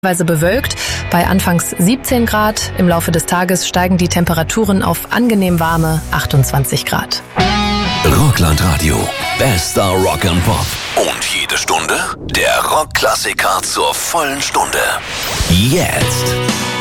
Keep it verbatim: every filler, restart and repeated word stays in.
Weise bewölkt, bei anfangs siebzehn Grad. Im Laufe des Tages steigen die Temperaturen auf angenehm warme achtundzwanzig Grad. Rockland-Radio, bester Rock and Pop. Und jede Stunde der Rockklassiker zur vollen Stunde. Jetzt